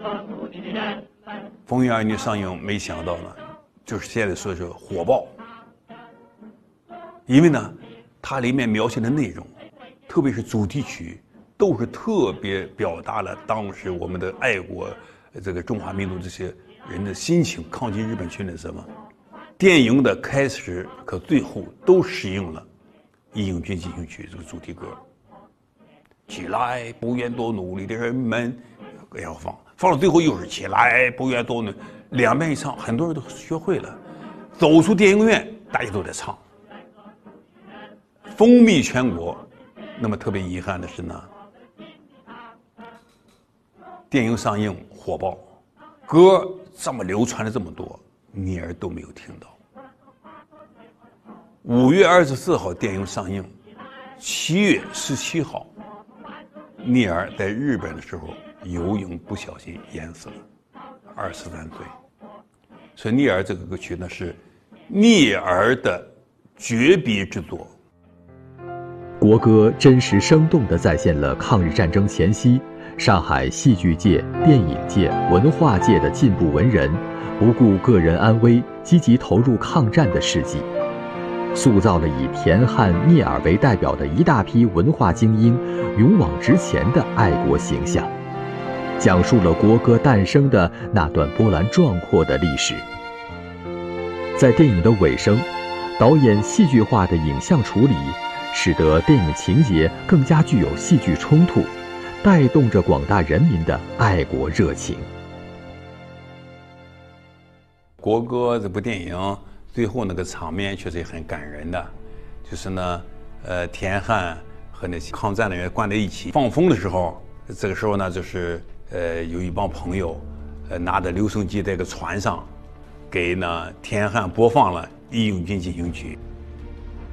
风云儿女上映，没想到呢，就是现在说是火爆。因为呢，它里面描写的内容，特别是主题曲，都是特别表达了当时我们的爱国，这个中华民族这些人的心情，抗击日本侵略什么。电影的开始和最后都适应了《义勇军进行曲》这个主题歌。起来，不愿多努力的人们，要放到最后又是起来，不愿多努力，2遍一唱，很多人都学会了。走出电影院，大家都在唱，风靡全国。那么特别遗憾的是呢，电影上映火爆，歌这么流传了这么多，聂耳都没有听到。5月24号电影上映，7月17号，聂耳在日本的时候游泳不小心淹死了，23岁。所以聂耳这个歌曲呢是聂耳的绝笔之作。 国歌真实生动地再现了抗日战争前夕上海戏剧界、电影界、文化界的进步文人不顾个人安危，积极投入抗战的事迹，塑造了以田汉、聂耳为代表的一大批文化精英勇往直前的爱国形象，讲述了国歌诞生的那段波澜壮阔的历史。在电影的尾声，导演戏剧化的影像处理，使得电影情节更加具有戏剧冲突，带动着广大人民的爱国热情。 国歌这部电影最后那个场面确实也很感人的，就是呢，田汉和那些抗战的人关在一起放风的时候，这个时候呢，就是有一帮朋友，拿着留声机在一个船上，给呢田汉播放了《义勇军进行曲》。